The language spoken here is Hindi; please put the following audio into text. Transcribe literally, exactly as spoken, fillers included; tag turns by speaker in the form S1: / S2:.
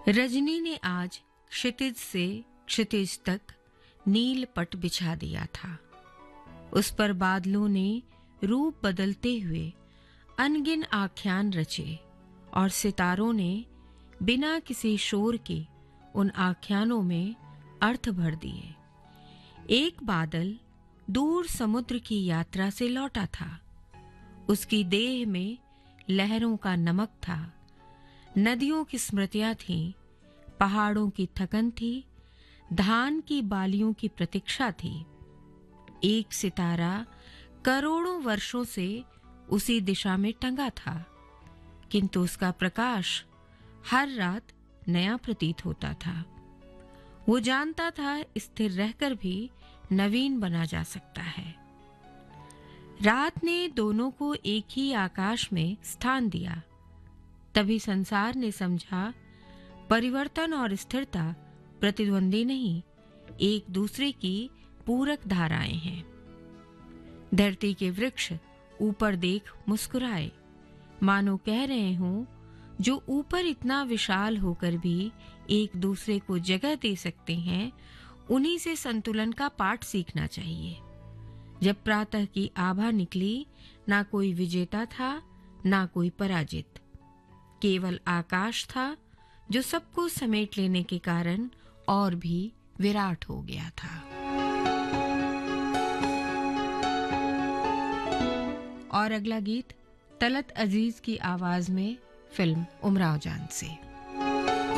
S1: रजनी ने आज क्षितिज से क्षितिज तक नील पट बिछा दिया था। उस पर बादलों ने रूप बदलते हुए अनगिन आख्यान रचे और सितारों ने बिना किसी शोर के उन आख्यानों में अर्थ भर दिए। एक बादल दूर समुद्र की यात्रा से लौटा था। उसकी देह में लहरों का नमक था, नदियों की स्मृतियां थीं, पहाड़ों की थकन थी, धान की बालियों की प्रतीक्षा थी। एक सितारा करोड़ों वर्षों से उसी दिशा में टंगा था, किंतु उसका प्रकाश हर रात नया प्रतीत होता था। वो जानता था स्थिर रहकर भी नवीन बना जा सकता है। रात ने दोनों को एक ही आकाश में स्थान दिया। तभी संसार ने समझा, परिवर्तन और स्थिरता प्रतिद्वंदी नहीं, एक दूसरे की पूरक धाराएं हैं। धरती के वृक्ष ऊपर देख मुस्कुराए, मानो कह रहे हों, जो ऊपर इतना विशाल होकर भी एक दूसरे को जगह दे सकते हैं, उन्हीं से संतुलन का पाठ सीखना चाहिए। जब प्रातः की आभा निकली, ना कोई विजेता था, ना कोई पराजित। केवल आकाश था, जो सबको समेट लेने के कारण और भी विराट हो गया था। और अगला गीत तलत अजीज की आवाज में फिल्म उमराव जान से।